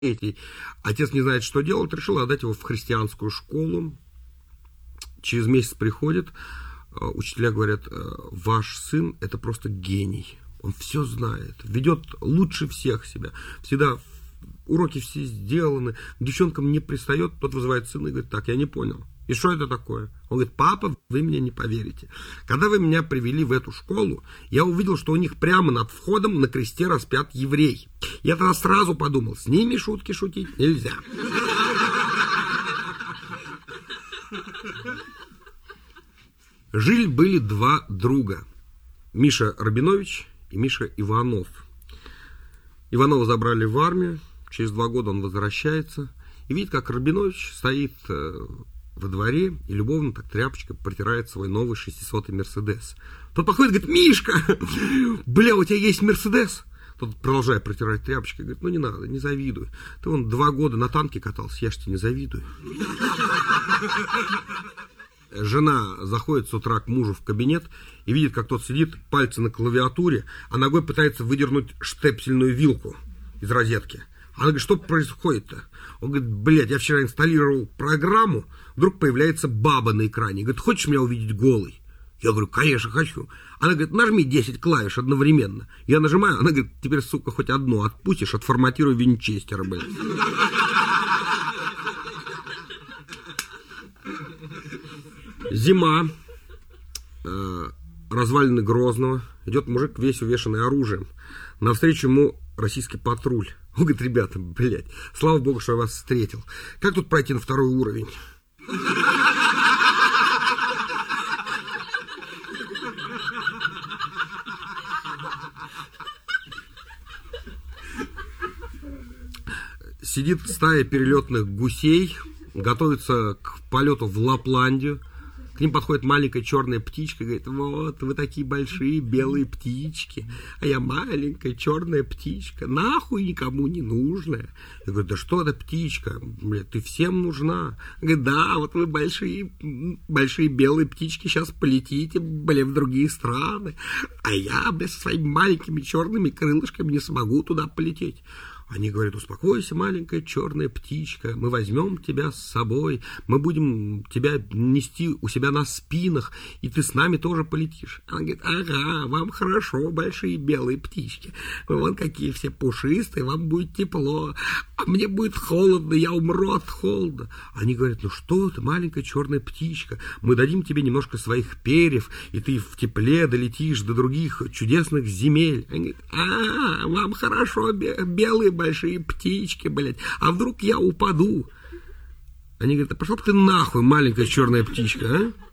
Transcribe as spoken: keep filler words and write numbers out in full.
Отец не знает, что делать, решил отдать его в христианскую школу. Через месяц приходит, учителя говорят: ваш сын – это просто гений. Он все знает, ведет лучше всех себя. Всегда уроки все сделаны, к девчонкам не пристает. Тот вызывает сына и говорит: так, я не понял. И что это такое? Он говорит: папа, вы мне не поверите. Когда вы меня привели в эту школу, я увидел, что у них прямо над входом на кресте распят еврей. Я тогда сразу подумал: с ними шутки шутить нельзя. Жили-были два друга. Миша Рабинович и Миша Иванов. Иванова забрали в армию. Через два года он возвращается и видит, как Рабинович стоит во дворе и любовно так тряпочкой протирает свой новый шестисотый Мерседес. Тот подходит и говорит: Мишка, бля, у тебя есть Мерседес? Тот, продолжая протирать тряпочкой, говорит: ну не надо, не завидуй. Ты вон два года на танке катался, я ж тебе не завидую. Жена заходит с утра к мужу в кабинет и видит, как тот сидит, пальцы на клавиатуре, а ногой пытается выдернуть штепсельную вилку из розетки. Она говорит: что происходит-то? Он говорит: блядь, я вчера инсталлировал программу, вдруг появляется баба на экране. Говорит: хочешь меня увидеть голой? Я говорю: конечно, хочу. Она говорит: нажми десять клавиш одновременно. Я нажимаю, она говорит: теперь, сука, хоть одну отпустишь, отформатируй винчестера, блядь. Зима. Развалины Грозного. Идет мужик, весь увешанный оружием. Навстречу ему российский патруль. Он говорит: ребята, блядь, слава богу, что я вас встретил. Как тут пройти на второй уровень? Сидит стая перелетных гусей, готовится к полету в Лапландию. К ним подходит маленькая черная птичка и говорит: вот, вы такие большие белые птички, а я маленькая черная птичка, нахуй никому не нужная. Я говорю: да что это птичка, блядь, ты всем нужна. Он говорит: да, вот вы большие, большие белые птички сейчас полетите, блядь, в другие страны, а я, блядь, со своими маленькими черными крылышками не смогу туда полететь. Они говорят: успокойся, маленькая черная птичка, мы возьмем тебя с собой, мы будем тебя нести у себя на спинах, и ты с нами тоже полетишь. Она говорит: ага, вам хорошо, большие белые птички, вы вон какие все пушистые, вам будет тепло, а мне будет холодно, я умру от холода. Они говорят: ну что ты, маленькая черная птичка, мы дадим тебе немножко своих перьев, и ты в тепле долетишь до других чудесных земель. Они говорят: а, вам хорошо, белые большие птички, блядь, а вдруг я упаду? Они говорят: а пошла бы ты нахуй, маленькая черная птичка, а?